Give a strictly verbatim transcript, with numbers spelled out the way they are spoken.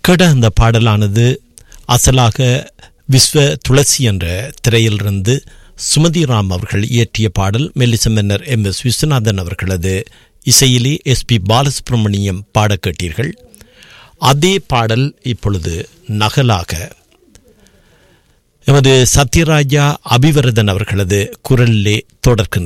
கேட்ட அந்த பாடலானது அசலாக விஸ்வ துளசி என்ற திரையிலிருந்து சுமதி ராம் அவர்கள் இயற்றிய பாடல். மெல்லிச மன்னர் எம் எஸ் விஸ்வநாதன் அவர்களது இசையிலே எஸ் பி பாலசுப்ரமணியம் பாட கேட்டீர்கள். அதே பாடல் இப்பொழுது நகலாக எமது சத்யராஜா அபிவரதன் அவர்களது குரலிலே தொடர்கின்றது.